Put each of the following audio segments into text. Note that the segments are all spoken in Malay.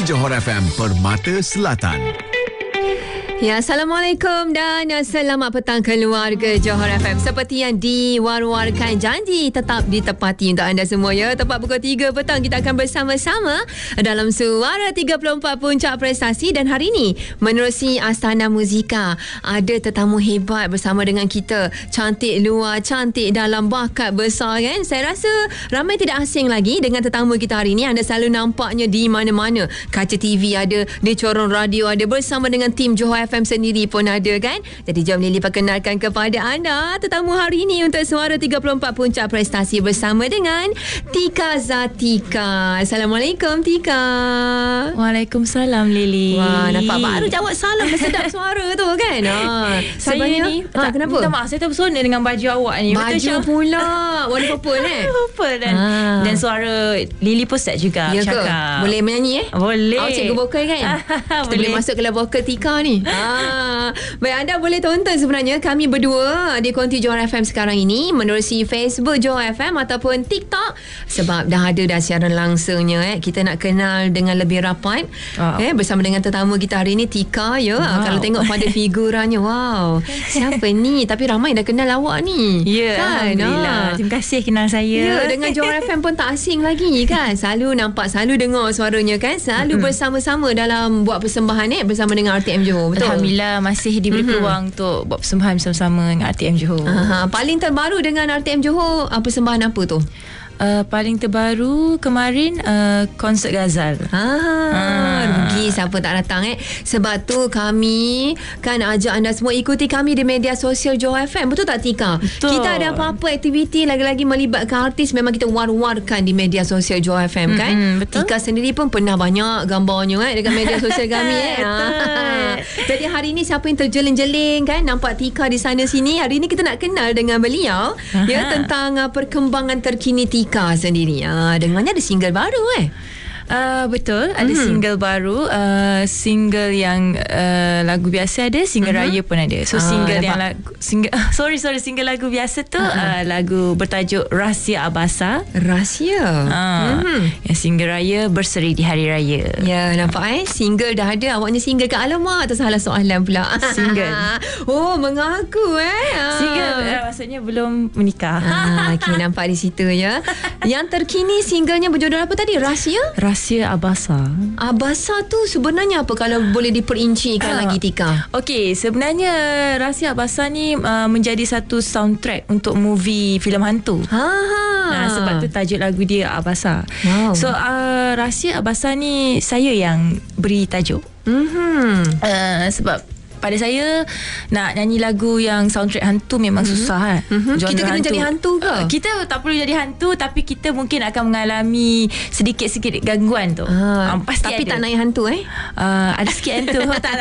di Johor FM Permata Selatan. Ya, Assalamualaikum dan selamat petang keluarga Johor FM. Seperti yang diwar-warkan, janji tetap ditepati untuk anda semua ya. Tepat pukul 3 petang kita akan bersama-sama dalam Suara 34 Puncak Prestasi. Dan hari ini menerusi Astana Muzika, ada tetamu hebat bersama dengan kita. Cantik luar, cantik dalam, bakat besar kan. Saya rasa ramai tidak asing lagi dengan tetamu kita hari ini. Anda selalu nampaknya di mana-mana. Kaca TV ada, di corong radio ada, bersama dengan tim Johor FM sendiri pun ada kan. Jadi jom Lily perkenalkan kepada anda tetamu hari ini untuk Suara 34 Puncak Prestasi bersama dengan Tika Zatika. Assalamualaikum Tika. Waalaikumsalam Lily. Wah, nampak baru jawab salam. Sedap suara tu kan. Saya ni kenapa? Minta maaf, saya terpesona dengan baju awak ni. Baju pula warna purple purple dan suara Lily pun set juga ya cakap. Boleh menyanyi Boleh. Awak cikgu vokal kan? Kita boleh masuk ke vokal Tika ni. Baik, anda boleh tonton sebenarnya kami berdua di konti Johor FM sekarang ini menerusi Facebook Johor FM ataupun TikTok, sebab dah siaran langsungnya. Kita nak kenal dengan lebih rapat bersama dengan tetamu kita hari ini, Tika ya. Kalau tengok pada figurannya, wow, siapa ni? Tapi ramai dah kenal awak ni. Ya, kan? Alhamdulillah. Terima kasih kenal saya. Ya, dengan Johor FM pun tak asing lagi kan. Selalu nampak, selalu dengar suaranya kan. Selalu bersama-sama dalam buat persembahan bersama dengan RTM Johor. Betul? Alhamdulillah masih diberi peluang untuk buat persembahan bersama-sama dengan RTM Johor. Paling terbaru dengan RTM Johor, persembahan apa tu? Paling terbaru kemarin konsert Ghazal. Rugi siapa tak datang Sebab tu kami kan ajak anda semua ikuti kami di media sosial Johor FM. Betul tak Tika? Betul. Kita ada apa-apa aktiviti lagi-lagi melibatkan artis, memang kita war-warkan di media sosial Johor FM kan. Betul. Tika sendiri pun pernah banyak gambarnya dekat media sosial kami Jadi hari ini siapa yang terjeling-jeling kan nampak Tika di sana sini, hari ini kita nak kenal dengan beliau ya, tentang perkembangan terkini Tika sendiri. Dengannya ada single baru Betul, ada single baru, single yang lagu biasa ada, single raya pun ada. So single yang single lagu biasa tu lagu bertajuk Rahsia Abasa. Rahsia. Yang single raya Berseri di Hari Raya. Ya, nampak single dah ada. Awaknya single ke alamak atau salah soalan pula? Single. Oh, mengaku Single maksudnya belum menikah. Okay, nampak di situ ya. Yang terkini singlenya berjudul apa tadi? Rahsia Abasa. Abasa tu sebenarnya apa kalau boleh diperincikan lagi Tika? Okey, sebenarnya Rahsia Abasa ni menjadi satu soundtrack untuk movie filem hantu. Sebab tu tajuk lagu dia Abasa. Wow. So Rahsia Abasa ni saya yang beri tajuk. Sebab pada saya nak nyanyi lagu yang soundtrack hantu memang susah Kita kena jadi hantu ke? Kita tak perlu jadi hantu, tapi kita mungkin akan mengalami sedikit-sedikit gangguan tu. Pasti tapi ada. tak naik hantu ada sikit hantu. tak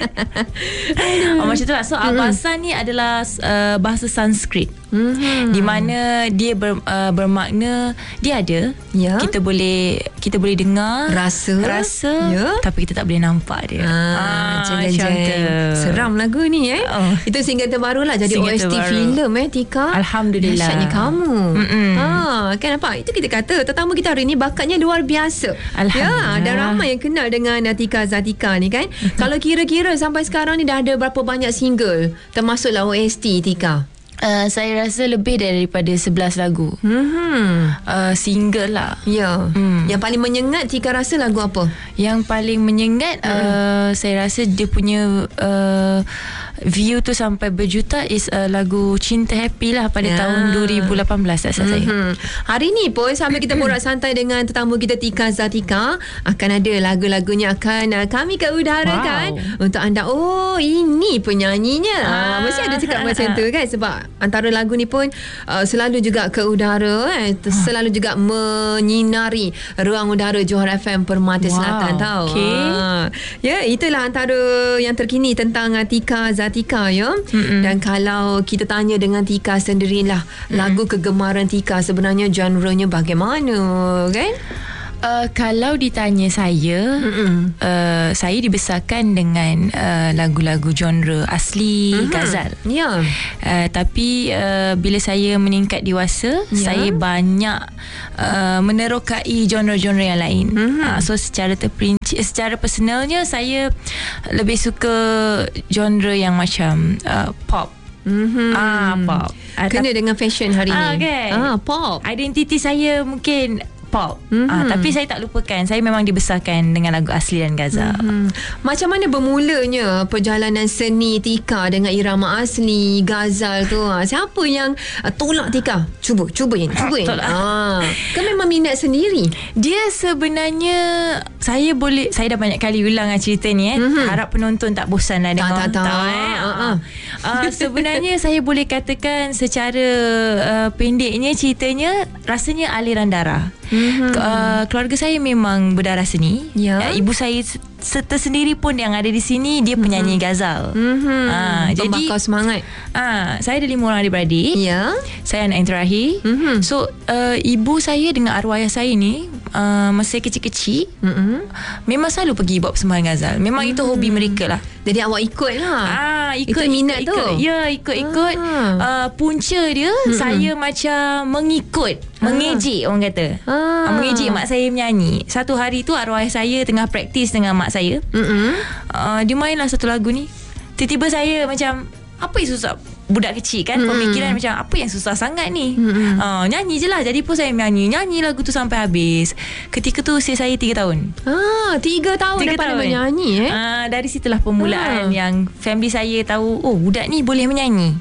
macam tu lah. So Abasa ni adalah bahasa Sanskrit. Di mana dia bermakna dia ada. Kita boleh dengar, rasa tapi kita tak boleh nampak dia. Macam tu. Seram lagu ni Itu single terbaru lah, jadi single OST filem Tika. Alhamdulillah. Dahsyatnya kamu. Kan nampak, itu kita kata tetamu kita hari ni bakatnya luar biasa. Alhamdulillah. Dan ramai yang kenal dengan Tika Zatika ni kan. Kalau kira-kira sampai sekarang ni dah ada berapa banyak single termasuklah OST Tika? Saya rasa lebih daripada 11 lagu. Single lah. Ya. Yang paling menyengat Tika rasa lagu apa? Yang paling menyengat saya rasa dia punya view tu sampai berjuta is lagu Cinta Happy lah pada tahun 2018 tak salah saya. Hari ni pun sambil kita borak santai dengan tetamu kita Tika Zatika, akan ada lagu-lagunya akan kami ke udarakan untuk anda. Oh, ini penyanyinya. Mesti ada cakap macam tu kan, sebab antara lagu ni pun selalu juga ke udara selalu juga menyinari ruang udara Johor FM Permata Selatan tau. Ya, itulah antara yang terkini tentang Tika Zatika ya. Dan kalau kita tanya dengan Tika sendirilah, lagu kegemaran Tika sebenarnya genre-nya bagaimana kan? Kalau ditanya saya, saya dibesarkan dengan lagu-lagu genre asli Ghazal. Ya. Tapi bila saya meningkat dewasa, saya banyak menerokai genre-genre yang lain. So secara terperinci, secara personalnya saya lebih suka genre yang macam pop. Pop. Kena dengan fashion hari ni. Okay. Pop. Identiti saya mungkin pop. Tapi saya tak lupakan, saya memang dibesarkan dengan lagu asli dan Ghazal. Macam mana bermulanya perjalanan seni Tika dengan irama asli Ghazal tu? Siapa yang tolak Tika? Cuba yang. Kan memang minat sendiri. Dia sebenarnya saya dah banyak kali ulang cerita ni. Harap penonton tak bosan lah dengar. Tak. Sebenarnya saya boleh katakan secara pendeknya ceritanya rasanya aliran darah. Keluarga saya memang berdarah seni. Ibu saya tersendiri pun yang ada di sini, dia penyanyi Ghazal. Jadi pembakar semangat. Saya ada 5 orang adik-beradik. Saya anak yang terakhir. So ibu saya dengan arwah ayah saya ni masa kecil-kecil memang selalu pergi buat persembahan Ghazal. Memang itu hobi mereka lah. Jadi awak ikut lah. Ikut minat tu. Ya, ikut. Punca dia saya macam mengejek orang kata. Mengejek mak saya menyanyi. Satu hari tu arwah saya tengah praktis dengan mak saya. Dia mainlah satu lagu ni. Tiba-tiba saya macam, apa yang susah? Budak kecil kan, pemikiran macam apa yang susah sangat ni. Nyanyi je lah. Jadi pun saya nyanyi lagu tu sampai habis. Ketika tu usia saya 3 tahun. 3 tahun dah pandai menyanyi. Dari situlah permulaan yang family saya tahu, oh budak ni boleh menyanyi.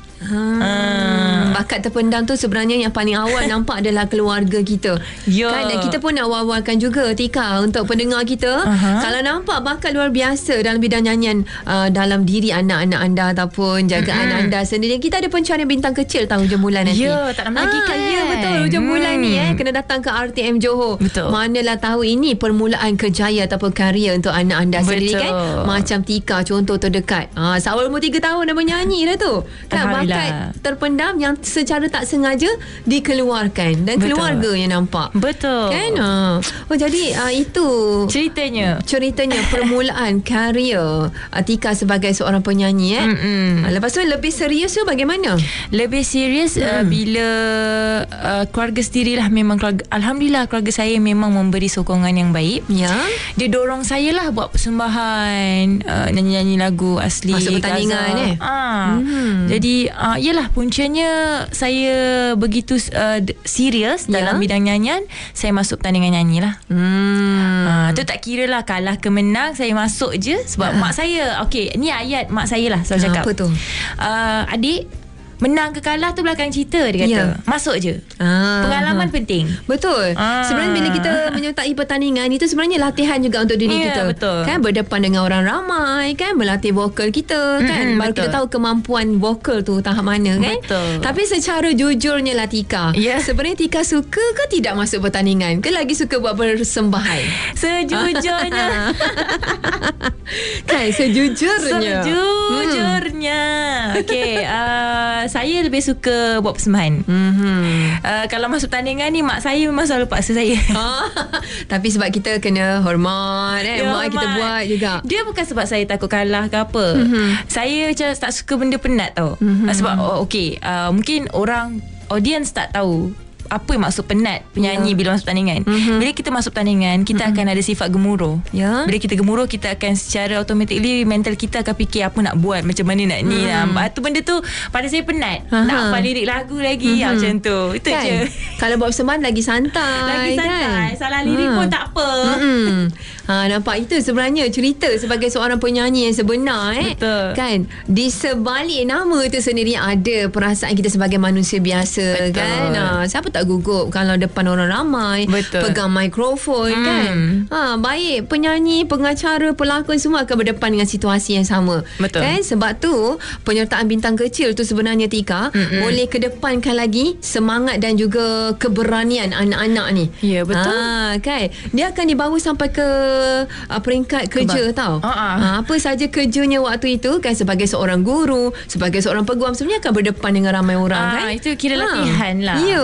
Bakat terpendam tu sebenarnya yang paling awal nampak adalah keluarga kita. Kan? Dan kita pun nak war-warkan juga Tika untuk pendengar kita. Kalau nampak bakat luar biasa dalam bidang nyanyian dalam diri anak-anak anda ataupun jagaan anda sendiri, kita ada pencarian bintang kecil tahu hujung bulan nanti. Tak nak lagi kan. Ya betul, hujung bulan ni kena datang ke RTM Johor. Betul. Manalah tahu ini permulaan kerjaya ataupun karya untuk anak anda sendiri kan. Macam Tika contoh terdekat. Seawal umur 3 tahun dah menyanyi dah tu. Kan bakat terpendam yang secara tak sengaja dikeluarkan dan keluarga yang nampak. Betul. Kan? Jadi itu ceritanya permulaan karya Tika sebagai seorang penyanyi. Lepas tu lebih serius tu bagaimana? Lebih serius bila keluarga sendirilah memang alhamdulillah keluarga saya memang memberi sokongan yang baik. Dia dorong saya lah buat persembahan, nyanyi-nyanyi lagu asli masuk pertandingan jadi yalah puncanya saya begitu serius dalam bidang nyanyian, saya masuk pertandingan nyanyi lah. Tu tak kira lah kalah ke menang, saya masuk je sebab mak saya, ni ayat mak saya lah selalu cakap. Apa tu? Adik, menang ke kalah tu belakang cerita, dia kata. Masuk je. Pengalaman penting. Betul. Sebenarnya bila kita menyertai pertandingan itu sebenarnya latihan juga untuk diri kita. Betul. Kan berdepan dengan orang ramai kan, berlatih vokal kita kan. Baru kita tahu kemampuan vokal tu tahap mana kan. Betul. Tapi secara jujurnya lah Tika, sebenarnya Tika suka ke tidak masuk pertandingan? Ke lagi suka buat persembahan? Sejujurnya. Kan sejujurnya. Saya lebih suka buat persembahan. Kalau masuk pertandingan ni mak saya memang selalu paksa saya. Tapi sebab kita kena hormat mak kita buat juga. Dia bukan sebab saya takut kalah ke apa. Saya macam tak suka benda penat tau. Sebab mungkin orang audience tak tahu apa yang maksud penat penyanyi bila masuk pertandingan. Bila kita masuk pertandingan, kita akan ada sifat gemuruh. Bila kita gemuruh, kita akan secara automatically mental kita akan fikir apa nak buat, macam mana nak ni lah. Tu benda tu pada saya penat. Nak hafal lirik lagu lagi macam tu. Itu kan? Je. Kalau buat persembahan lagi santai kan? Salah lirik pun tak apa. Nampak itu sebenarnya cerita sebagai seorang penyanyi yang sebenar. Betul. Kan? Di sebalik nama itu sendiri ada perasaan kita sebagai manusia biasa. Betul. Kan? Siapa tak gugup kalau depan orang ramai. Betul. Pegang mikrofon kan. Baik penyanyi, pengacara, pelakon semua akan berdepan dengan situasi yang sama. Betul. Kan? Sebab tu penyertaan bintang kecil tu sebenarnya Tika boleh kedepankan lagi semangat dan juga keberanian anak-anak ni. Ya betul. Kan? Dia akan dibawa sampai ke peringkat kerja tau. Apa saja kerjanya waktu itu kan, sebagai seorang guru, sebagai seorang peguam, sebenarnya akan berdepan dengan ramai orang kan. Itu kira latihan lah. Ya.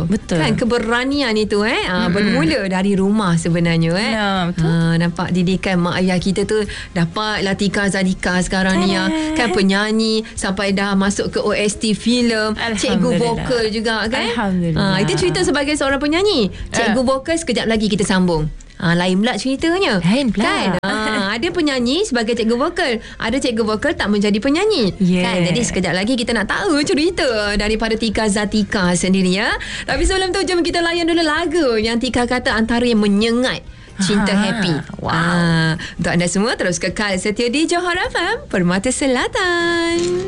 Betul. Kan keberanian itu bermula dari rumah sebenarnya Ya, betul. nampak didikan mak ayah kita tu dapatlah Tika Zadika sekarang ni kan penyanyi sampai dah masuk ke OST filem, cikgu vokal juga kan. Alhamdulillah. Itu cerita sebagai seorang penyanyi. Cikgu vokal sekejap lagi kita sambung. Lain pula ceritanya. Lain pula. Kan? Ada penyanyi sebagai cikgu vokal, ada cikgu vokal tak menjadi penyanyi. Kan? Jadi sekejap lagi kita nak tahu cerita daripada Tika Zatika sendiri ya. Tapi sebelum tu jom kita layan dulu lagu yang Tika kata antara yang menyengat Cinta Happy. Untuk anda semua terus kekal setia di Johor FM Permata Selatan.